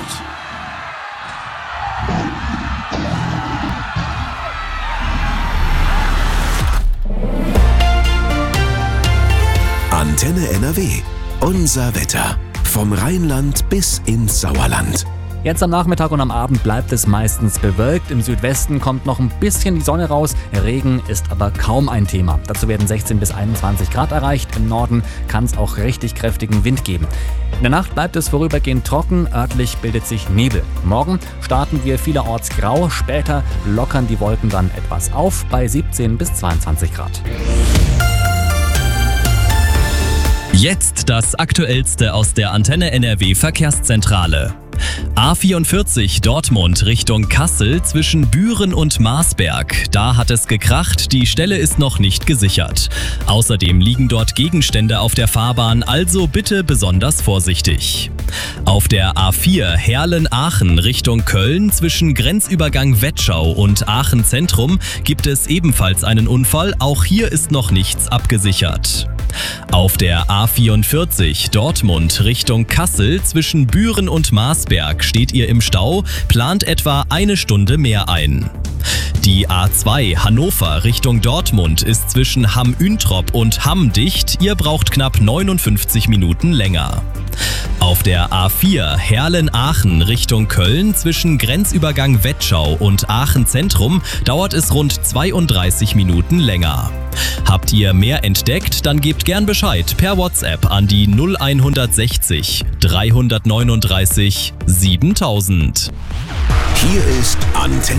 Antenne NRW. Unser Wetter. Vom Rheinland bis ins Sauerland. Jetzt am Nachmittag und am Abend bleibt es meistens bewölkt. Im Südwesten kommt noch ein bisschen die Sonne raus. Regen ist aber kaum ein Thema. Dazu werden 16 bis 21 Grad erreicht. Im Norden kann es auch richtig kräftigen Wind geben. In der Nacht bleibt es vorübergehend trocken. Örtlich bildet sich Nebel. Morgen starten wir vielerorts grau. Später lockern die Wolken dann etwas auf bei 17 bis 22 Grad. Jetzt das Aktuellste aus der Antenne NRW Verkehrszentrale. A44 Dortmund Richtung Kassel zwischen Büren und Marsberg. Da hat es gekracht, die Stelle ist noch nicht gesichert. Außerdem liegen dort Gegenstände auf der Fahrbahn, also bitte besonders vorsichtig. Auf der A4 Herlen-Aachen Richtung Köln zwischen Grenzübergang Wetschau und Aachen Zentrum gibt es ebenfalls einen Unfall, auch hier ist noch nichts abgesichert. Auf der A44 Dortmund Richtung Kassel zwischen Büren und Marsberg steht ihr im Stau, plant etwa eine Stunde mehr ein. Die A2 Hannover Richtung Dortmund ist zwischen Hamm-Üntrop und Hamm dicht, ihr braucht knapp 59 Minuten länger. Auf der A4 Herlen-Aachen Richtung Köln zwischen Grenzübergang Wetschau und Aachen Zentrum dauert es rund 32 Minuten länger. Habt ihr mehr entdeckt, dann gebt gern Bescheid per WhatsApp an die 0160 339 7000. Hier ist Antenne.